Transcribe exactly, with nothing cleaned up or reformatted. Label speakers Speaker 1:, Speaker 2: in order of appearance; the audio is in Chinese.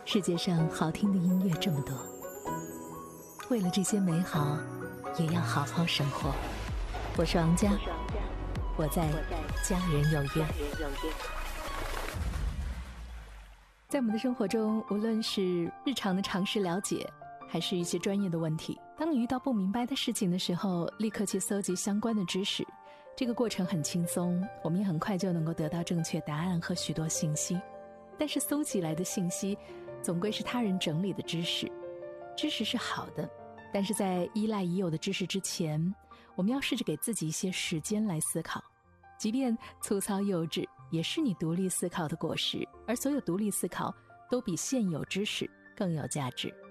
Speaker 1: 世界上好听的音乐这么多，为了这些美好也要好好生活。我是王佳，我在家人有约。在我们的生活中，无论是日常的常识了解，还是一些专业的问题，当你遇到不明白的事情的时候，立刻去搜集相关的知识，这个过程很轻松，我们也很快就能够得到正确答案和许多信息。但是搜集来的信息总归是他人整理的知识，知识是好的，但是在依赖已有的知识之前，我们要试着给自己一些时间来思考，即便粗糙幼稚，也是你独立思考的果实，而所有独立思考都比现有知识更有价值。